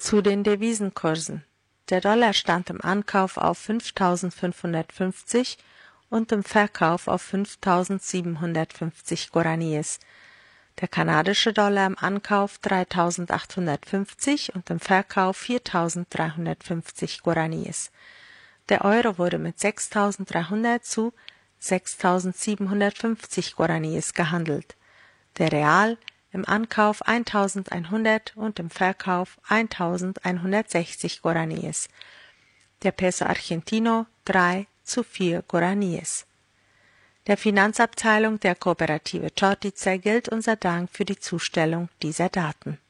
Zu den Devisenkursen. Der Dollar stand im Ankauf auf 5.550 und im Verkauf auf 5.750 Guaraníes. Der kanadische Dollar im Ankauf 3.850 und im Verkauf 4.350 Guaraníes. Der Euro wurde mit 6.300 zu 6.750 Guaraníes gehandelt. Der Real im Ankauf 1.100 und im Verkauf 1.160 Guaraníes. Der Peso Argentino 3 zu 4 Guaraníes. Der Finanzabteilung der Kooperative Chortice gilt unser Dank für die Zustellung dieser Daten.